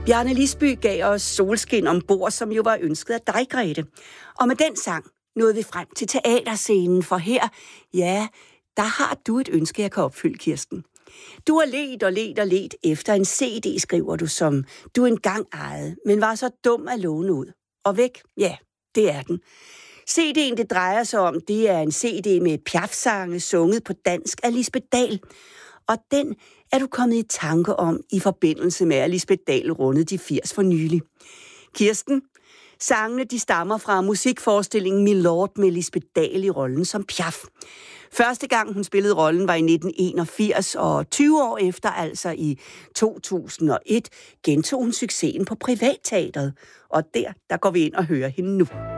Bjarne Lisby gav os Solskin ombord, som jo var ønsket af dig, Grete. Og med den sang nåede vi frem til teaterscenen, for her, ja, der har du et ønske, jeg kan opfylde, Kirsten. Du har ledt efter en CD, skriver du, som du engang ejede, men var så dum at låne ud. Og væk, ja, det er den. CD'en, det drejer sig om, det er en CD med Piaf-sange sunget på dansk af Lisbeth Dahl. Og den er du kommet i tanke om i forbindelse med, at Lisbeth Dahl rundede de 80 for nylig. Kirsten, sangene de stammer fra musikforestillingen Milord med Lisbeth Dahl i rollen som Piaf. Første gang hun spillede rollen var i 1981, og 20 år efter, altså i 2001, gentog hun succesen på Privatteatret. Og der går vi ind og hører hende nu.